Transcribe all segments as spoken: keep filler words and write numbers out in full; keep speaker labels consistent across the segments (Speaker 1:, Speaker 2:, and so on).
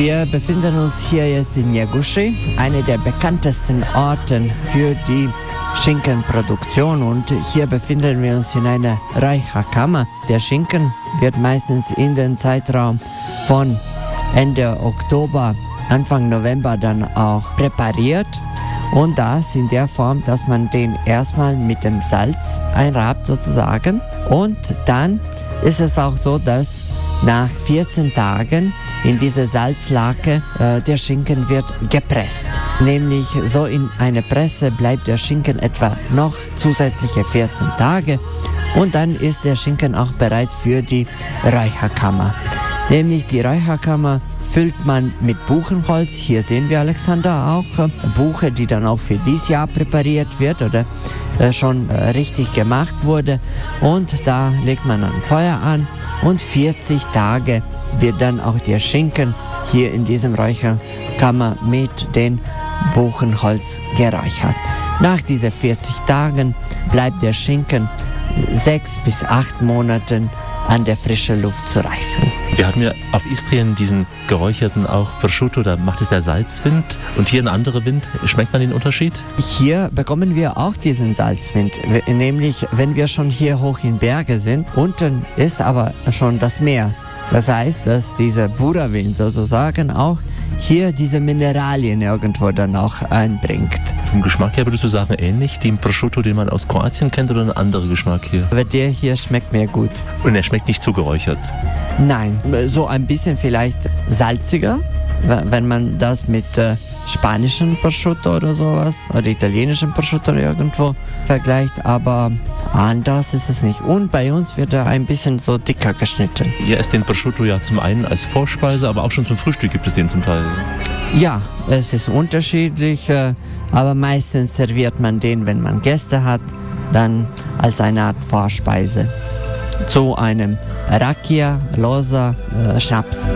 Speaker 1: Wir befinden uns hier jetzt in Njegoši, einer der bekanntesten Orte für die Schinkenproduktion, und hier befinden wir uns in einer Räucherkammer. Der Schinken wird meistens in den Zeitraum von Ende Oktober, Anfang November dann auch präpariert, und das in der Form, dass man den erstmal mit dem Salz einrabt sozusagen, und dann ist es auch so, dass nach vierzehn Tagen in diese Salzlake äh, der Schinken wird gepresst. Nämlich so in einer Presse bleibt der Schinken etwa noch zusätzliche vierzehn Tage, und dann ist der Schinken auch bereit für die Räucherkammer. Nämlich die Räucherkammer füllt man mit Buchenholz. Hier sehen wir, Alexander, auch äh, Buche, die dann auch für dieses Jahr präpariert wird oder äh, schon äh, richtig gemacht wurde. Und da legt man ein Feuer an, und vierzig Tage wird dann auch der Schinken hier in diesem Räucherkammer mit dem Buchenholz geräuchert. Nach diesen vierzig Tagen bleibt der Schinken sechs bis acht Monate an der frischen Luft zu reifen.
Speaker 2: Wir hatten ja auf Istrien diesen geräucherten auch Prosciutto, da macht es der Salzwind, und hier ein anderer Wind. Schmeckt man den Unterschied?
Speaker 1: Hier bekommen wir auch diesen Salzwind, nämlich wenn wir schon hier hoch in Berge sind. Unten ist aber schon das Meer. Das heißt, dass dieser Bura-Wind sozusagen auch hier diese Mineralien irgendwo dann auch einbringt.
Speaker 2: Vom Geschmack her würdest du sagen, ähnlich dem Prosciutto, den man aus Kroatien kennt, oder ein anderer Geschmack hier?
Speaker 1: Aber der hier schmeckt mir gut.
Speaker 2: Und er schmeckt nicht zu geräuchert?
Speaker 1: Nein, so ein bisschen vielleicht salziger, wenn man das mit äh, spanischen Prosciutto oder sowas oder italienischen Prosciutto irgendwo vergleicht, aber anders ist es nicht. Und bei uns wird er ein bisschen so dicker geschnitten.
Speaker 2: Ihr esst den Prosciutto ja zum einen als Vorspeise, aber auch schon zum Frühstück gibt es den zum Teil.
Speaker 1: Ja, es ist unterschiedlich, äh, aber meistens serviert man den, wenn man Gäste hat, dann als eine Art Vorspeise zu einem Rakia, Loza, äh, Schnaps.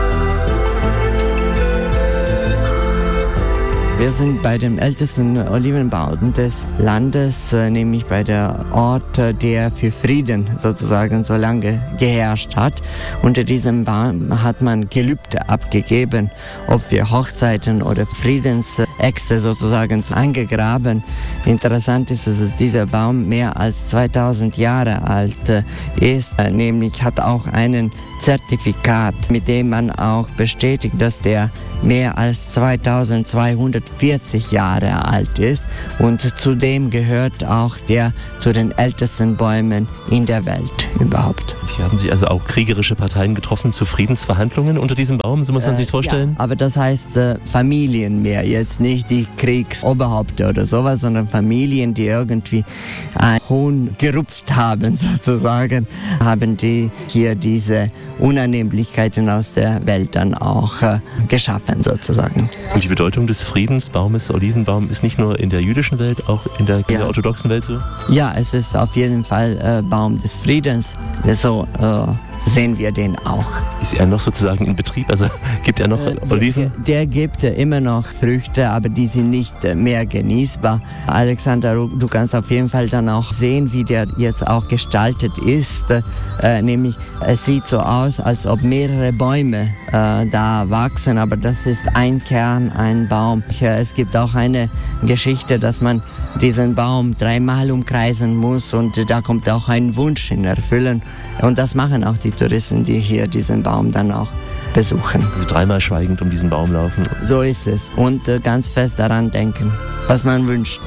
Speaker 1: Wir sind bei dem ältesten Olivenbaum des Landes, äh, nämlich bei der Ort, äh, der für Frieden sozusagen so lange geherrscht hat. Unter diesem Baum hat man Gelübde abgegeben, ob wir Hochzeiten oder Friedensäxte sozusagen eingegraben. Interessant ist, dass dieser Baum mehr als zweitausend Jahre alt äh, ist, äh, nämlich hat auch einen Zertifikat, mit dem man auch bestätigt, dass der mehr als zweitausendzweihundertvierzig Jahre alt ist, und zudem gehört auch der zu den ältesten Bäumen in der Welt überhaupt.
Speaker 2: Hier haben sich also auch kriegerische Parteien getroffen zu Friedensverhandlungen unter diesem Baum, so muss man äh, sich vorstellen?
Speaker 1: Ja, aber das heißt äh, Familien mehr, jetzt nicht die Kriegsoberhäupter oder sowas, sondern Familien, die irgendwie einen Huhn gerupft haben sozusagen, haben die hier diese Unannehmlichkeiten aus der Welt dann auch äh, geschaffen sozusagen.
Speaker 2: Und die Bedeutung des Friedensbaumes, Olivenbaum, ist nicht nur in der jüdischen Welt, auch in der, in der
Speaker 1: ja.
Speaker 2: orthodoxen Welt so?
Speaker 1: Ja, es ist auf jeden Fall äh, Baum des Friedens. So äh, sehen wir den auch.
Speaker 2: Ist er noch sozusagen in Betrieb? Also gibt er noch äh, Oliven?
Speaker 1: Der, der gibt äh, immer noch Früchte, aber die sind nicht äh, mehr genießbar. Alexander, du, du kannst auf jeden Fall dann auch sehen, wie der jetzt auch gestaltet ist. Äh, nämlich, es sieht so aus, als ob mehrere Bäume äh, da wachsen, aber das ist ein Kern, ein Baum. Es gibt auch eine Geschichte, dass man diesen Baum dreimal umkreisen muss, und da kommt auch ein Wunsch in Erfüllen. Und das machen auch die Touristen, die hier diesen Baum dann auch besuchen.
Speaker 2: Also dreimal schweigend um diesen Baum laufen.
Speaker 1: So ist es. Und äh, ganz fest daran denken, was man wünscht.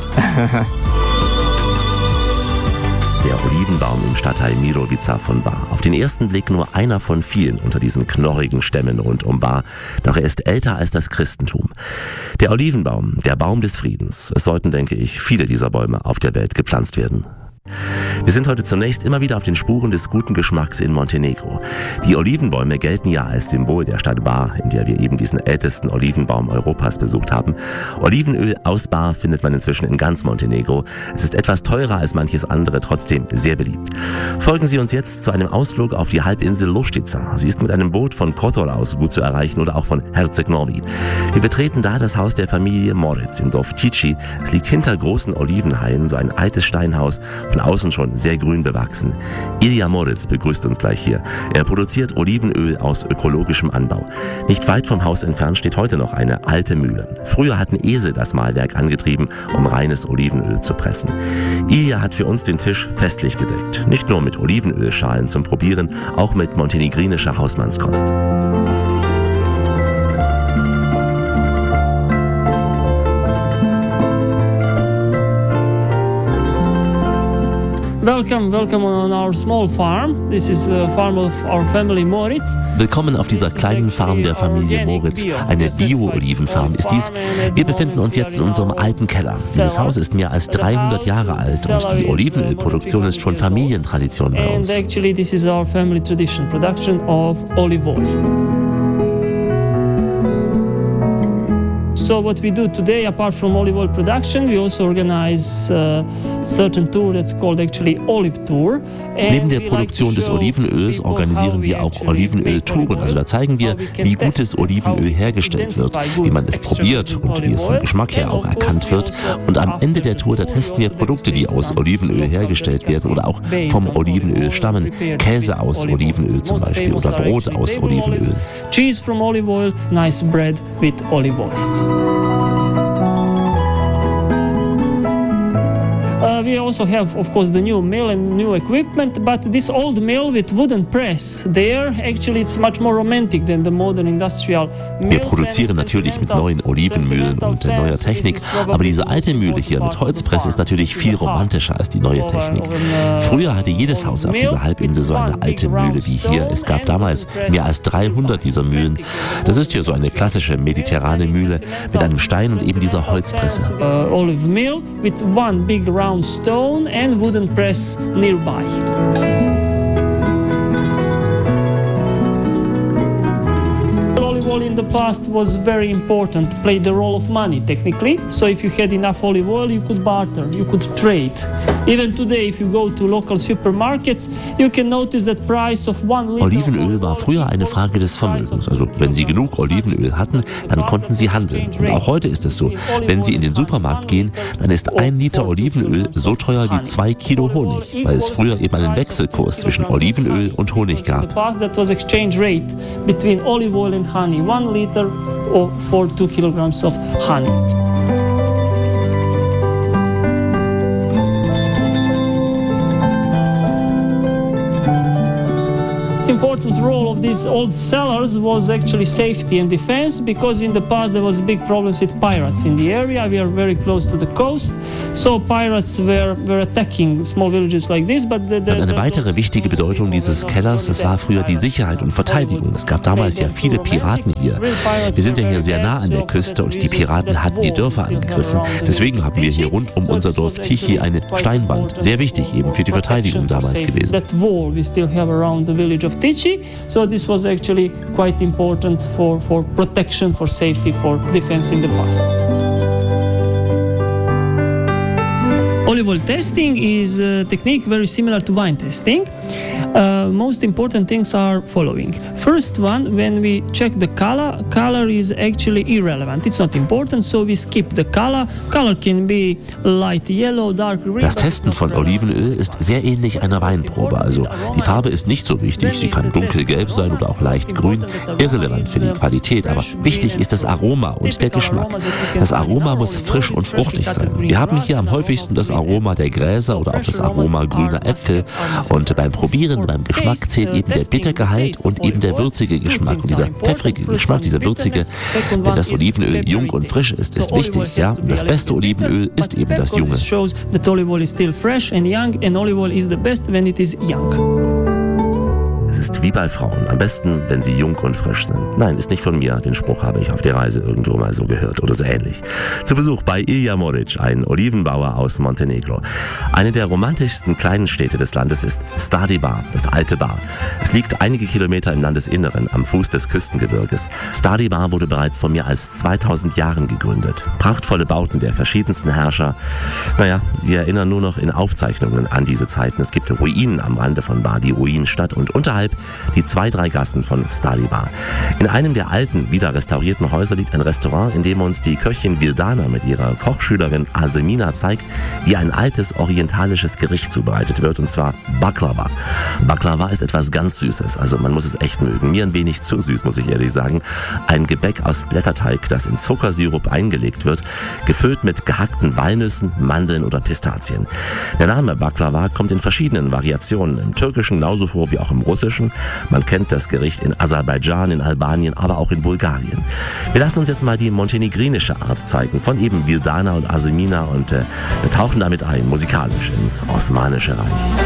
Speaker 3: Der Olivenbaum im Stadtteil Mirovica von Bar. Auf den ersten Blick nur einer von vielen unter diesen knorrigen Stämmen rund um Bar. Doch er ist älter als das Christentum. Der Olivenbaum, der Baum des Friedens. Es sollten, denke ich, viele dieser Bäume auf der Welt gepflanzt werden. Wir sind heute zunächst immer wieder auf den Spuren des guten Geschmacks in Montenegro. Die Olivenbäume gelten ja als Symbol der Stadt Bar, in der wir eben diesen ältesten Olivenbaum Europas besucht haben. Olivenöl aus Bar findet man inzwischen in ganz Montenegro. Es ist etwas teurer als manches andere, trotzdem sehr beliebt. Folgen Sie uns jetzt zu einem Ausflug auf die Halbinsel Lustica. Sie ist mit einem Boot von Kotor aus gut zu erreichen oder auch von Herceg Novi. Wir betreten da das Haus der Familie Moritz im Dorf Tici. Es liegt hinter großen Olivenhainen, so ein altes Steinhaus von außen schon sehr grün bewachsen. Ilja Moritz begrüßt uns gleich hier. Er produziert Olivenöl aus ökologischem Anbau. Nicht weit vom Haus entfernt steht heute noch eine alte Mühle. Früher hatten Esel das Mahlwerk angetrieben, um reines Olivenöl zu pressen. Ilja hat für uns den Tisch festlich gedeckt. Nicht nur mit Olivenölschalen zum Probieren, auch mit montenegrinischer Hausmannskost.
Speaker 4: Welcome, welcome on our small farm. This is the farm of our family Moritz.
Speaker 2: Willkommen auf dieser kleinen Farm der Familie Moritz. Eine Bio-Olivenfarm ist dies. Wir befinden uns jetzt in unserem alten Keller. Dieses Haus ist mehr als dreihundert Jahre alt und die Olivenölproduktion ist schon Familientradition bei uns.
Speaker 4: And actually this is our family tradition, production of olive oil. So what we do today, apart from olive oil production, we also organize a certain tour that's called actually Olive Tour.
Speaker 2: Neben der Produktion des Olivenöls organisieren wir auch Olivenöltouren. Also da zeigen wir, wie gutes Olivenöl hergestellt wird, wie man es probiert und wie es vom Geschmack her auch erkannt wird. Und am Ende der Tour, da testen wir Produkte, die aus Olivenöl hergestellt werden oder auch vom Olivenöl stammen. Käse aus Olivenöl zum Beispiel oder Brot aus Olivenöl.
Speaker 4: Cheese from olive oil, nice bread with olive oil. Uh, we also have, of course, the new mill and new equipment, but this old mill with wooden press, there actually it's much more romantic than the modern industrial mills.
Speaker 2: Wir produzieren natürlich mit neuen Olivenmühlen und neuer Technik, aber diese alte Mühle hier mit Holzpresse ist natürlich viel romantischer als die neue Technik. Früher hatte jedes Haus auf dieser Halbinsel so eine alte Mühle wie hier. Es gab damals mehr als dreihundert dieser Mühlen. Das ist hier so eine klassische mediterrane Mühle mit einem Stein und eben dieser Holzpresse.
Speaker 4: Uh, olive mill with one big round stone and wooden press nearby. Olive oil in the past was very important, played the role of money technically. So if you had enough olive oil, you could barter, you could trade. Even today, if you go to local supermarkets, you can notice that price of one liter.
Speaker 2: Olivenöl war früher eine Frage des Vermögens. Also wenn Sie genug Olivenöl hatten, dann konnten Sie handeln. Und auch heute ist es so. Wenn Sie in den Supermarkt gehen, dann ist ein Liter Olivenöl so teuer wie zwei Kilo Honig, weil es früher eben einen Wechselkurs zwischen Olivenöl und Honig gab.
Speaker 4: That was exchange rate between olive oil and honey. One liter for two kilograms of honey. Important role of these old cellars was actually safety and defense, because in the past there was big problems with pirates in the area. We are very close to the coast, so pirates were, were attacking small villages like this. But the, the,
Speaker 2: und eine weitere wichtige Bedeutung dieses Kellers, das war früher die Sicherheit und Verteidigung. Es gab damals ja viele Piraten hier. Wir sind ja hier sehr nah an der Küste und die Piraten hatten die Dörfer angegriffen. Deswegen haben wir hier rund um unser Dorf Tichy eine Steinwand. Sehr wichtig eben für die Verteidigung damals gewesen.
Speaker 4: That wall we still have around the village of Tichy, so this was actually quite important for, for protection, for safety, for defense in the past. Olive oil testing is a technique very similar to wine testing. Uh, most important things are following. First one, when we check the color, color is actually irrelevant. It's not important, so we skip the color. Color can be light yellow, dark green.
Speaker 2: Das Testen von Olivenöl ist sehr ähnlich einer Weinprobe. Also die Farbe ist nicht so wichtig. Sie kann dunkelgelb sein oder auch leicht grün. Irrelevant für die Qualität, aber wichtig ist das Aroma und der Geschmack. Das Aroma muss frisch und fruchtig sein. Wir haben hier am häufigsten das Aroma der Gräser oder auch das Aroma grüner Äpfel. Und beim Probieren, beim Geschmack zählt eben der Bittergehalt und eben der würzige Geschmack. Und dieser pfeffrige Geschmack, dieser würzige, wenn das Olivenöl jung und frisch ist, ist wichtig. Ja? Und das beste Olivenöl ist eben das junge.
Speaker 3: Es ist wie bei Frauen. Am besten, wenn sie jung und frisch sind. Nein, ist nicht von mir. Den Spruch habe ich auf der Reise irgendwo mal so gehört oder so ähnlich. Zu Besuch bei Ilja Moritz, ein Olivenbauer aus Montenegro. Eine der romantischsten kleinen Städte des Landes ist Stari Bar, das alte Bar. Es liegt einige Kilometer im Landesinneren, am Fuß des Küstengebirges. Stari Bar wurde bereits vor mehr als zweitausend Jahren gegründet. Prachtvolle Bauten der verschiedensten Herrscher. Naja, sie erinnern nur noch in Aufzeichnungen an diese Zeiten. Es gibt Ruinen am Rande von Bar, die Ruinenstadt, und unterhalb innerhalb die zwei, drei Gassen von Stari Bar. In einem der alten, wieder restaurierten Häuser liegt ein Restaurant, in dem uns die Köchin Vildana mit ihrer Kochschülerin Alsemina zeigt, wie ein altes orientalisches Gericht zubereitet wird, und zwar Baklava. Baklava ist etwas ganz Süßes, also man muss es echt mögen. Mir ein wenig zu süß, muss ich ehrlich sagen. Ein Gebäck aus Blätterteig, das in Zuckersirup eingelegt wird, gefüllt mit gehackten Walnüssen, Mandeln oder Pistazien. Der Name Baklava kommt in verschiedenen Variationen im Türkischen genauso vor wie auch im Russischen. Man kennt das Gericht in Aserbaidschan, in Albanien, aber auch in Bulgarien. Wir lassen uns jetzt mal die montenegrinische Art zeigen von eben Vildana und Alsemina und äh, wir tauchen damit ein, musikalisch, ins Osmanische Reich.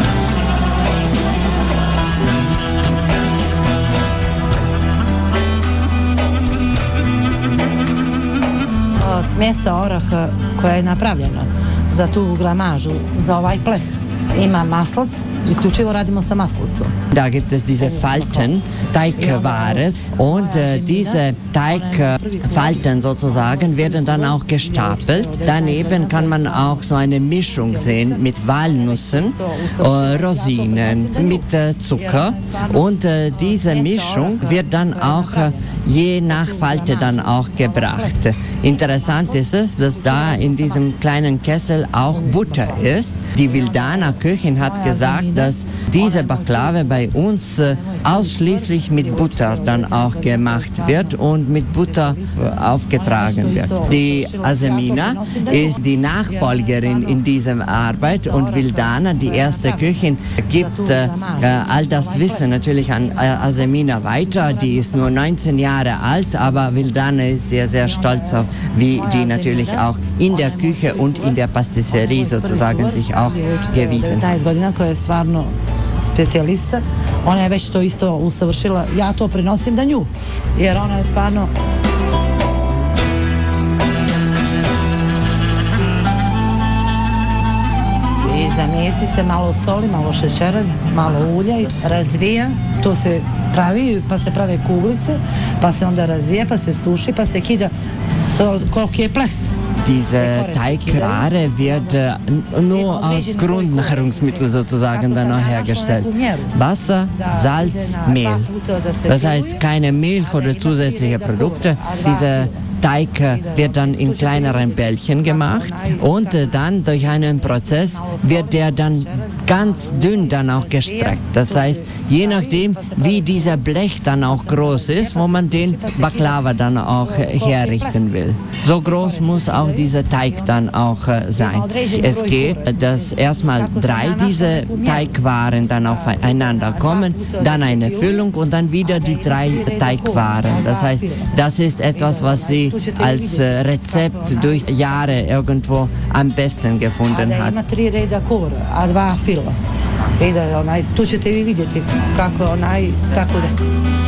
Speaker 5: Smjesa oraha koja je napravljena za tu gramažu, za ovaj pleh, ima maslac, isključivo radimo sa maslicom.
Speaker 1: Da gibt es diese Falten, Teigware, und äh, diese Teigfalten sozusagen werden dann auch gestapelt. Daneben kann man auch so eine Mischung sehen mit Walnüssen, äh, Rosinen, mit äh, Zucker, und äh, diese Mischung wird dann auch äh, je nach Falte dann auch gebracht. Interessant ist es, dass da in diesem kleinen Kessel auch Butter ist. Die Vildana Köchin hat gesagt, dass diese Baklava bei uns äh, ausschließlich mit Butter dann auch gemacht wird und mit Butter äh, aufgetragen wird. Die Alsemina ist die Nachfolgerin in dieser Arbeit und Vildana, die erste Köchin, gibt äh, all das Wissen natürlich an äh, Alsemina weiter. Die ist nur neunzehn Jahre alt, aber Vildana ist sehr, sehr stolz auf, wie die natürlich auch in der Küche und in der Pastisserie sozusagen sich auch gewiesen hat.
Speaker 5: Specijalista, ona je već to isto usavršila, ja to prenosim da nju, jer ona je stvarno... I zamijesi se malo soli, malo šećera, malo ulja i razvija, to se pravi, pa se prave kuglice, pa se onda razvija, pa se suši, pa se kida koliki je pleh.
Speaker 1: Diese Teigware wird äh, nur aus Grundnahrungsmitteln sozusagen dann auch hergestellt. Wasser, Salz, Mehl. Das heißt keine Milch oder zusätzliche Produkte. Diese Teig wird dann in kleineren Bällchen gemacht und äh, dann durch einen Prozess wird der dann ganz dünn dann auch gestreckt. Das heißt, je nachdem, wie dieser Blech dann auch groß ist, wo man den Baklava dann auch äh, herrichten will. So groß muss auch dieser Teig dann auch äh, sein. Es geht, dass erstmal drei diese Teigwaren dann aufeinander kommen, dann eine Füllung und dann wieder die drei Teigwaren. Das heißt, das ist etwas, was sie als äh, Rezept durch Jahre irgendwo am besten gefunden hat.
Speaker 5: Tu ćete vi vidjeti kako onaj, tako da.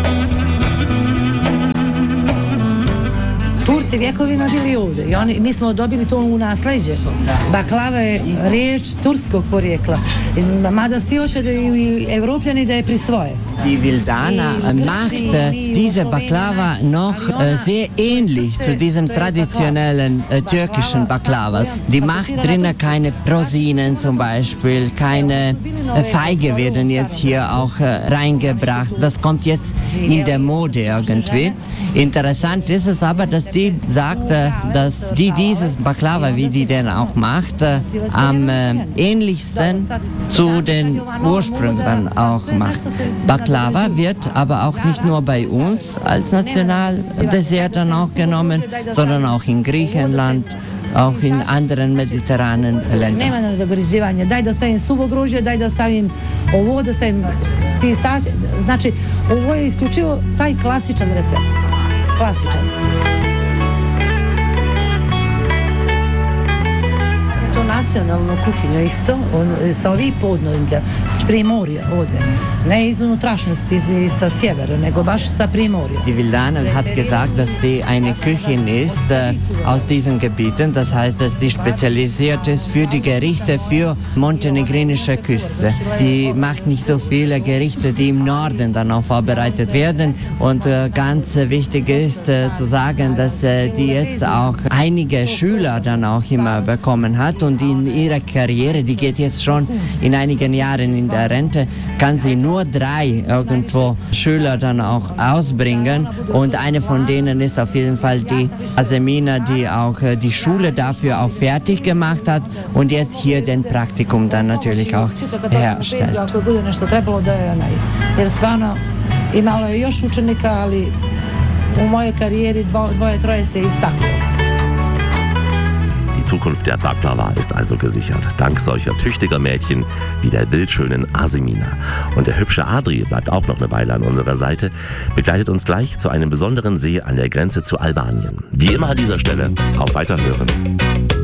Speaker 5: Turci vjekovima bili ovdje i oni, mi smo dobili to u nasleđe. Baklava je riječ turskog porijekla, mada svi hoće da i Evropljani da je prisvoje.
Speaker 1: Die Vildana macht äh, diese Baklava noch äh, sehr ähnlich zu diesem traditionellen äh, türkischen Baklava. Die macht drinnen keine Rosinen zum Beispiel, keine äh, Feige werden jetzt hier auch äh, reingebracht. Das kommt jetzt in der Mode irgendwie. Interessant ist es aber, dass die sagt, äh, dass die dieses Baklava, wie die denn auch macht, äh, am äh, ähnlichsten zu den Ursprüngen dann auch macht. Baklava wird aber auch nicht nur bei uns als Nationaldessert dann auch genommen, sondern auch in Griechenland, auch in anderen mediterranen Ländern.
Speaker 5: Nema nadogriživanja, daj da stavim suvo grožđe, daj da stavim ovo, da stavim pistače. Znači, ovo je isključivo taj klasičan recept. Klasičan. Nacionalnu kuhinju isto, on, sa ovih podnožja, s Primorja ovdje. Ne iz unutrašnjosti, sa sjevera, nego baš sa Primorja.
Speaker 1: Die Vildana hat gesagt, dass sie eine Köchin ist äh, aus diesen Gebieten. Das heißt, dass die spezialisiert ist für die Gerichte für montenegrinische Küste. Die macht nicht so viele Gerichte, die im Norden dann auch vorbereitet werden. Und äh, ganz äh, wichtig ist äh, zu sagen, dass äh, die jetzt auch einige Schüler dann auch immer bekommen hat. Und in ihrer Karriere, die geht jetzt schon in einigen Jahren in der Rente, kann sie nur nur drei irgendwo Schüler dann auch ausbringen. Und eine von denen ist auf jeden Fall die Asemina, die auch äh, die Schule dafür auch fertig gemacht hat und jetzt hier den Praktikum dann natürlich auch herstellt.
Speaker 5: Jer stvarno imalo je još učenika, ali u mojoj karijeri dvoje, troje se istaklo.
Speaker 3: Die Zukunft der Baklava ist also gesichert, dank solcher tüchtiger Mädchen wie der bildschönen Asemina. Und der hübsche Adri bleibt auch noch eine Weile an unserer Seite, begleitet uns gleich zu einem besonderen See an der Grenze zu Albanien. Wie immer an dieser Stelle, auf Weiterhören.